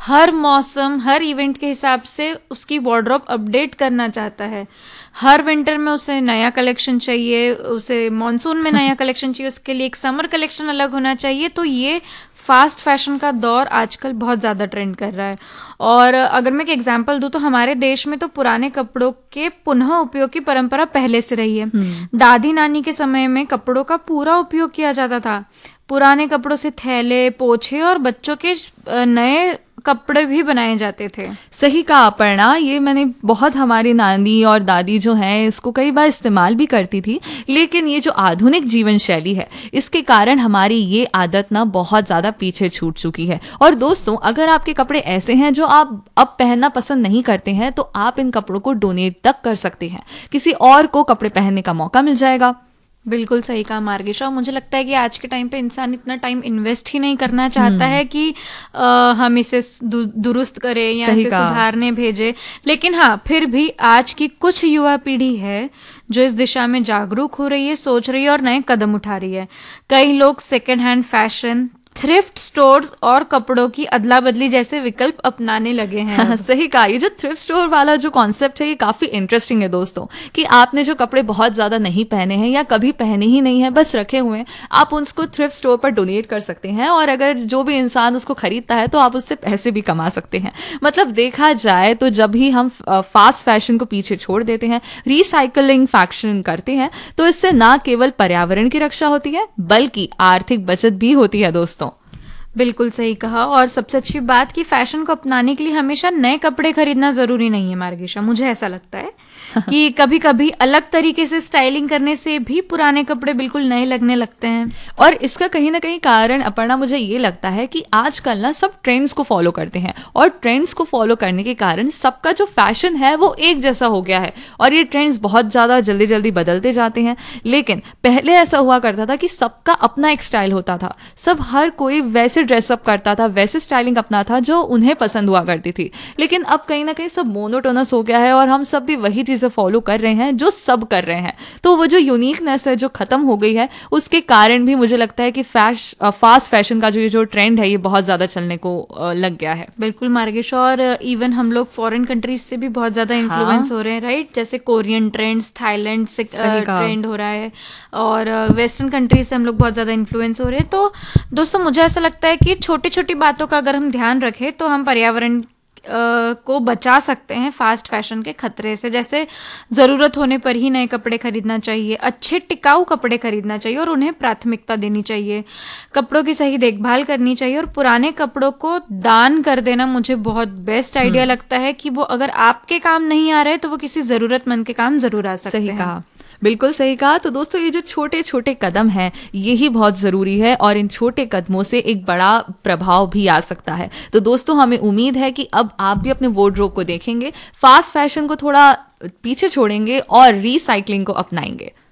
हर मौसम, हर इवेंट के हिसाब से उसकी वार्डरोब अपडेट करना चाहता है। हर विंटर में उसे नया कलेक्शन चाहिए, उसे मॉनसून में नया कलेक्शन चाहिए, उसके लिए एक समर कलेक्शन अलग होना चाहिए। तो ये फास्ट फैशन का दौर आजकल बहुत ज़्यादा ट्रेंड कर रहा है। और अगर मैं एक एग्जांपल दूं तो हमारे देश में तो पुराने कपड़ों के पुनः उपयोग की परंपरा पहले से रही है। दादी नानी के समय में कपड़ों का पूरा उपयोग किया जाता था। पुराने कपड़ों से थैले, पोछे और बच्चों के नए कपड़े भी बनाए जाते थे। सही कहा अपर्णा, ये मैंने बहुत, हमारी नानी और दादी जो हैं इसको कई बार इस्तेमाल भी करती थी। लेकिन ये जो आधुनिक जीवन शैली है इसके कारण हमारी ये आदत ना बहुत ज़्यादा पीछे छूट चुकी है। और दोस्तों, अगर आपके कपड़े ऐसे हैं जो आप अब पहनना पसंद नहीं करते हैं तो आप इन कपड़ों को डोनेट तक कर सकते हैं, किसी और को कपड़े पहनने का मौका मिल जाएगा। बिल्कुल सही कहा मार्गेशा। मुझे लगता है कि आज के टाइम पे इंसान इतना टाइम इन्वेस्ट ही नहीं करना चाहता है कि हम इसे दुरुस्त करें या इसे सुधारने भेजे। लेकिन हाँ, फिर भी आज की कुछ युवा पीढ़ी है जो इस दिशा में जागरूक हो रही है, सोच रही है और नए कदम उठा रही है। कई लोग second hand fashion, thrift stores और कपड़ों की अदला बदली जैसे विकल्प अपनाने लगे हैं। हाँ, सही कहा। ये जो थ्रिफ्ट स्टोर वाला जो कॉन्सेप्ट है ये काफी इंटरेस्टिंग है दोस्तों, कि आपने जो कपड़े बहुत ज्यादा नहीं पहने हैं या कभी पहने ही नहीं है, बस रखे हुए हैं, आप उसको थ्रिफ्ट स्टोर पर डोनेट कर सकते हैं। और अगर जो भी इंसान उसको खरीदता है तो आप उससे पैसे भी कमा सकते हैं। मतलब देखा जाए तो जब भी हम फास्ट फैशन को पीछे छोड़ देते हैं, रिसाइकलिंग फैशन करते हैं, तो इससे ना केवल पर्यावरण की रक्षा होती है बल्कि आर्थिक बचत भी होती है दोस्तों। बिल्कुल सही कहा। और सबसे अच्छी बात कि फैशन को अपनाने के लिए हमेशा नए कपड़े खरीदना जरूरी नहीं है मार्गेशा। मुझे ऐसा लगता है कि कभी कभी अलग तरीके से स्टाइलिंग करने से भी पुराने कपड़े बिल्कुल नए लगने लगते हैं। और इसका कहीं ना कहीं कारण अपर्णा मुझे ये लगता है कि आजकल ना सब ट्रेंड्स को फॉलो करते हैं, और ट्रेंड्स को फॉलो करने के कारण सबका जो फैशन है वो एक जैसा हो गया है। और ये ट्रेंड्स बहुत ज्यादा जल्दी जल्दी बदलते जाते हैं। लेकिन पहले ऐसा हुआ करता था कि सबका अपना एक स्टाइल होता था, सब हर कोई वैसे ड्रेसअप करता था, वैसे स्टाइलिंग अपना था जो उन्हें पसंद हुआ करती थी। लेकिन अब कहीं ना कहीं सब मोनोटोनस हो गया है और हम सब भी वही चीजें फॉलो कर रहे हैं जो सब कर रहे हैं। तो वो जो यूनिकनेस है जो खत्म हो गई है, उसके कारण भी मुझे लगता है कि फास्ट फैशन का जो ट्रेंड है ये बहुत ज्यादा चलने को लग गया है। बिल्कुल मार्गेश। और इवन हम लोग फॉरेन कंट्रीज से भी बहुत ज्यादा इन्फ्लुएंस हो रहे हैं, राइट? जैसे कोरियन ट्रेंड्स, थाईलैंड से ट्रेंड हो रहा है, और वेस्टर्न कंट्रीज से हम लोग बहुत ज्यादा इन्फ्लुएंस हो रहे हैं। तो दोस्तों, मुझे ऐसा लगता है कि छोटी छोटी बातों का अगर हम ध्यान रखें तो हम पर्यावरण को बचा सकते हैं फास्ट फैशन के खतरे से। जैसे ज़रूरत होने पर ही नए कपड़े खरीदना चाहिए, अच्छे टिकाऊ कपड़े खरीदना चाहिए और उन्हें प्राथमिकता देनी चाहिए, कपड़ों की सही देखभाल करनी चाहिए, और पुराने कपड़ों को दान कर देना मुझे बहुत बेस्ट आइडिया लगता है कि वो अगर आपके काम नहीं आ रहे तो वो किसी ज़रूरतमंद के काम ज़रूर आ सकते हैं। सही कहा, बिल्कुल सही कहा। तो दोस्तों, ये जो छोटे छोटे कदम हैं यही बहुत ज़रूरी है, और इन छोटे कदमों से एक बड़ा प्रभाव भी आ सकता है। तो दोस्तों, हमें उम्मीद है कि अब आप भी अपने वार्डरोब को देखेंगे, फास्ट फैशन को थोड़ा पीछे छोड़ेंगे और रिसाइकलिंग को अपनाएंगे।